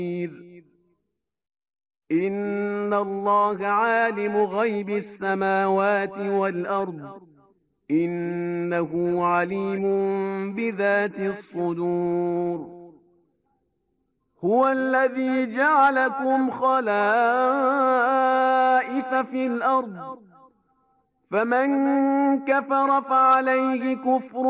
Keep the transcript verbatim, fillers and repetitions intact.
إن الله عالم غيب السماوات والأرض إنه عليم بذات الصدور. هو الذي جعلكم خلائف في الأرض فمن كفر فعليه كفر